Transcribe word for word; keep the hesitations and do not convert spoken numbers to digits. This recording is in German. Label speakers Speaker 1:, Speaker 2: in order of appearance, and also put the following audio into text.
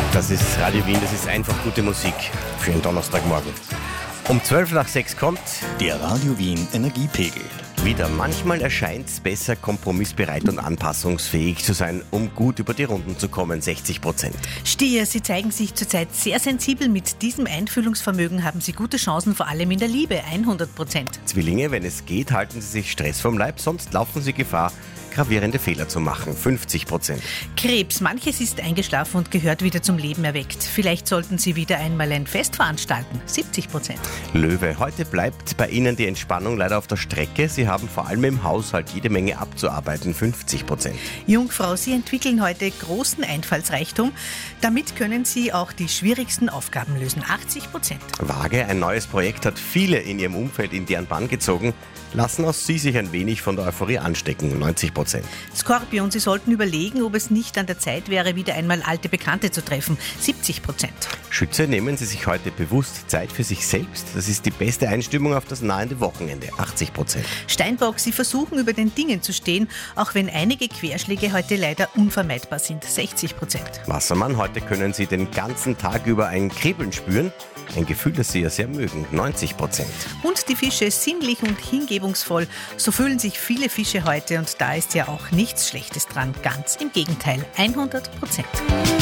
Speaker 1: Das ist Radio Wien, das ist einfach gute Musik für einen Donnerstagmorgen. Um zwölf nach sechs kommt
Speaker 2: der Radio Wien Energiepegel.
Speaker 1: Wieder. Manchmal erscheint es besser, kompromissbereit und anpassungsfähig zu sein, um gut über die Runden zu kommen. sechzig Prozent.
Speaker 3: Stier, Sie zeigen sich zurzeit sehr sensibel. Mit diesem Einfühlungsvermögen haben Sie gute Chancen, vor allem in der Liebe. hundert Prozent.
Speaker 1: Zwillinge, wenn es geht, halten Sie sich Stress vom Leib, sonst laufen Sie Gefahr, gravierende Fehler zu machen. fünfzig Prozent.
Speaker 3: Krebs, manches ist eingeschlafen und gehört wieder zum Leben erweckt. Vielleicht sollten Sie wieder einmal ein Fest veranstalten. siebzig Prozent.
Speaker 1: Löwe, heute bleibt bei Ihnen die Entspannung leider auf der Strecke. Sie haben vor allem im Haushalt jede Menge abzuarbeiten. fünfzig Prozent.
Speaker 3: Jungfrau, Sie entwickeln heute großen Einfallsreichtum. Damit können Sie auch die schwierigsten Aufgaben lösen. achtzig Prozent.
Speaker 1: Waage, ein neues Projekt hat viele in Ihrem Umfeld in deren Bann gezogen. Lassen auch Sie sich ein wenig von der Euphorie anstecken. neunzig Prozent.
Speaker 3: Skorpion, Sie sollten überlegen, ob es nicht an der Zeit wäre, wieder einmal alte Bekannte zu treffen. siebzig Prozent.
Speaker 1: Schütze, nehmen Sie sich heute bewusst Zeit für sich selbst. Das ist die beste Einstimmung auf das nahende Wochenende. achtzig Prozent.
Speaker 3: Steinbock, Sie versuchen über den Dingen zu stehen, auch wenn einige Querschläge heute leider unvermeidbar sind. sechzig Prozent.
Speaker 1: Wassermann, heute können Sie den ganzen Tag über ein Kribbeln spüren. Ein Gefühl, das Sie ja sehr mögen. neunzig Prozent.
Speaker 3: Und die Fische, sinnlich und hingebungsvoll. So fühlen sich viele Fische heute und da ist ja auch nichts Schlechtes dran. Ganz im Gegenteil. hundert Prozent.